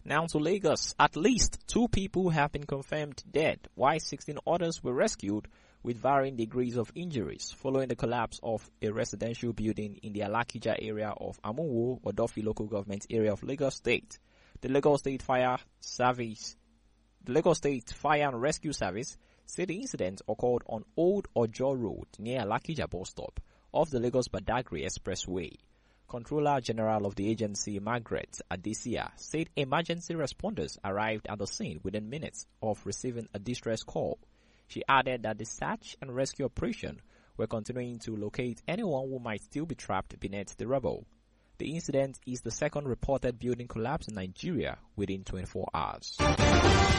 Now to Lagos, at least 2 people have been confirmed dead, while 16 others were rescued with varying degrees of injuries following the collapse of a residential building in the Alakija area of Amunwo, Odofi local government area of Lagos State. The Lagos State Fire and Rescue Service said the incident occurred on Old Ojo Road near Alakija bus stop off the Lagos-Badagry Expressway. Controller General of the agency, Margaret Adesia, said emergency responders arrived at the scene within minutes of receiving a distress call. She added that the search and rescue operation were continuing to locate anyone who might still be trapped beneath the rubble. The incident is the second reported building collapse in Nigeria within 24 hours.